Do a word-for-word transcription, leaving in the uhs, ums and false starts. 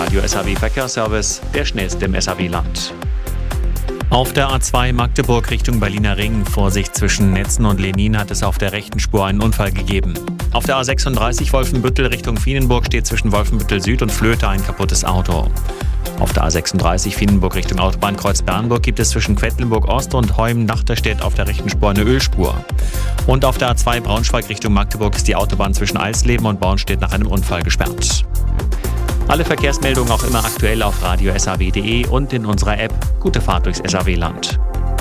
Radio S A W Verkehrsservice, der schnellste im S A W-Land. Auf der A zwei Magdeburg Richtung Berliner Ring, Vorsicht zwischen Netzen und Lenin, hat es auf der rechten Spur einen Unfall gegeben. Auf der A sechsunddreißig Wolfenbüttel Richtung Vienenburg steht zwischen Wolfenbüttel Süd und Flöte ein kaputtes Auto. Auf der A sechsunddreißig Vienenburg Richtung Autobahnkreuz Bernburg gibt es zwischen Quedlinburg Ost und Heum-Nachterstedt auf der rechten Spur eine Ölspur. Und auf der A zwei Braunschweig Richtung Magdeburg ist die Autobahn zwischen Eisleben und Bornstedt nach einem Unfall gesperrt. Alle Verkehrsmeldungen auch immer aktuell auf radio s a w punkt d e und in unserer App. Gute Fahrt durchs S A W-Land.